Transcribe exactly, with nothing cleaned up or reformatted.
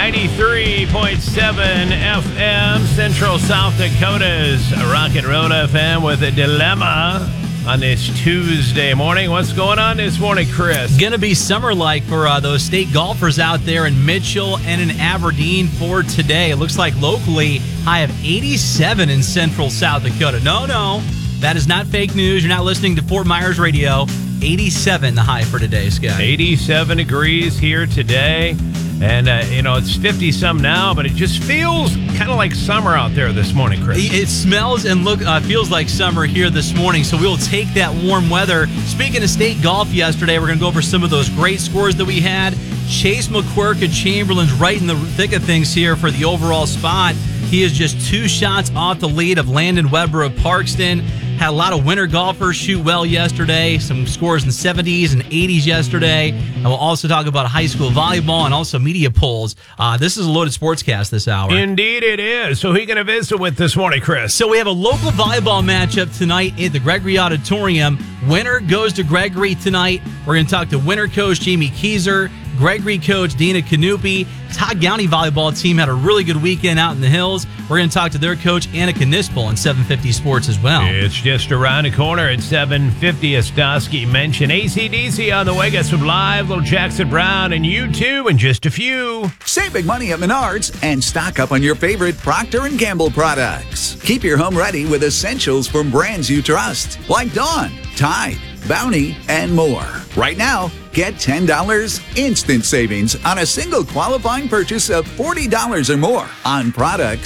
ninety-three point seven F M, Central South Dakota's Rock and Roll F M with a dilemma on this Tuesday morning. What's going on this morning, Chris? Going to be summer-like for uh, those state golfers out there in Mitchell and in Aberdeen for today. It looks like locally, high of eighty-seven in Central South Dakota. No, no, that is not fake news. You're not listening to Fort Myers Radio. eighty-seven the high for today, Scott. eighty-seven degrees here today. And, uh, you know, it's fifty-some now, but it just feels kind of like summer out there this morning, Chris. It smells and look uh, feels like summer here this morning, so we'll take that warm weather. Speaking of state golf yesterday, we're going to go over some of those great scores that we had. Chase McQuirk at Chamberlain's right in the thick of things here for the overall spot. He is just two shots off the lead of Landon Weber of Parkston. Had a lot of winter golfers shoot well yesterday. Some scores in the seventies and eighties yesterday. And we'll also talk about high school volleyball and also media polls. Uh, this is a loaded sportscast this hour. Indeed it is. So who are you going to visit with this morning, Chris? So we have a local volleyball matchup tonight at the Gregory Auditorium. Winner goes to Gregory tonight. We're going to talk to winner coach Jamie Keyser, Gregory coach Dina Canupi. Todd County volleyball team had a really good weekend out in the hills. We're going to talk to their coach, Annika Nispel, on seven fifty Sports as well. It's just around the corner at seven fifty. Ostoski mentioned A C D C on the way. Got some live, little Jackson Brown, and you too in just a few. Save big money at Menards and stock up on your favorite Procter and Gamble products. Keep your home ready with essentials from brands you trust, like Dawn, Tide, Bounty, and more. Right now, get ten dollars instant savings on a single qualifying purchase of forty dollars or more on products